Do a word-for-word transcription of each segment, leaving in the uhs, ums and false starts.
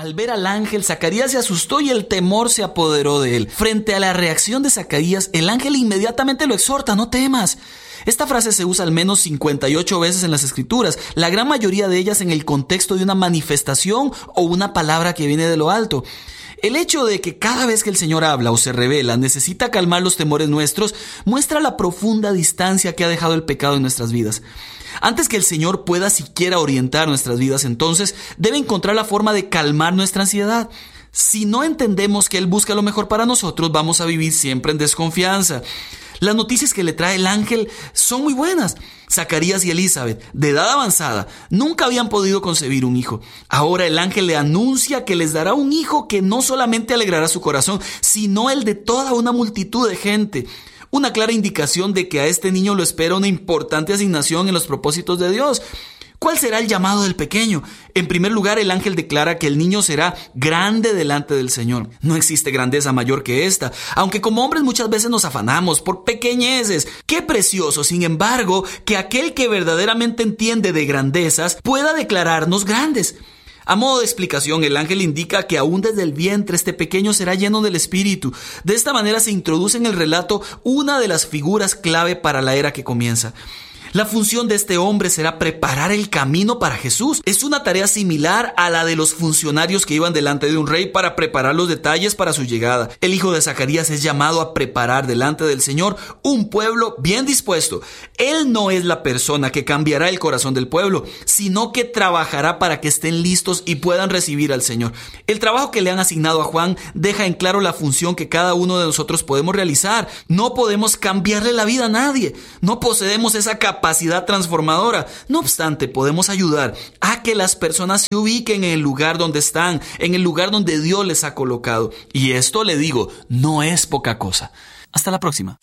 Al ver al ángel, Zacarías se asustó y el temor se apoderó de él. Frente a la reacción de Zacarías, el ángel inmediatamente lo exhorta: no temas. Esta frase se usa al menos cincuenta y ocho veces en las Escrituras, la gran mayoría de ellas en el contexto de una manifestación o una palabra que viene de lo alto. El hecho de que cada vez que el Señor habla o se revela necesita calmar los temores nuestros muestra la profunda distancia que ha dejado el pecado en nuestras vidas. Antes que el Señor pueda siquiera orientar nuestras vidas, entonces debe encontrar la forma de calmar nuestra ansiedad. Si no entendemos que Él busca lo mejor para nosotros, vamos a vivir siempre en desconfianza. Las noticias que le trae el ángel son muy buenas. Zacarías y Elizabeth, de edad avanzada, nunca habían podido concebir un hijo. Ahora el ángel le anuncia que les dará un hijo que no solamente alegrará su corazón, sino el de toda una multitud de gente. Una clara indicación de que a este niño lo espera una importante asignación en los propósitos de Dios. ¿Cuál será el llamado del pequeño? En primer lugar, el ángel declara que el niño será grande delante del Señor. No existe grandeza mayor que esta, aunque como hombres muchas veces nos afanamos por pequeñeces. ¡Qué precioso! Sin embargo, que aquel que verdaderamente entiende de grandezas pueda declararnos grandes. A modo de explicación, el ángel indica que aún desde el vientre este pequeño será lleno del Espíritu. De esta manera se introduce en el relato una de las figuras clave para la era que comienza. La función de este hombre será preparar el camino para Jesús. Es una tarea similar a la de los funcionarios que iban delante de un rey para preparar los detalles para su llegada. El hijo de Zacarías es llamado a preparar delante del Señor un pueblo bien dispuesto. Él no es la persona que cambiará el corazón del pueblo, sino que trabajará para que estén listos y puedan recibir al Señor. El trabajo que le han asignado a Juan deja en claro la función que cada uno de nosotros podemos realizar. No podemos cambiarle la vida a nadie. No poseemos esa capacidad capacidad transformadora. No obstante, podemos ayudar a que las personas se ubiquen en el lugar donde están, en el lugar donde Dios les ha colocado. Y esto, le digo, no es poca cosa. Hasta la próxima.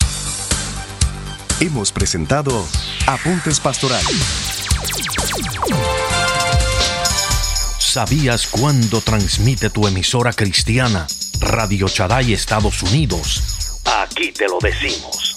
Hemos presentado Apuntes Pastorales. ¿Sabías cuándo transmite tu emisora cristiana Radio Shaddai Estados Unidos? Aquí te lo decimos.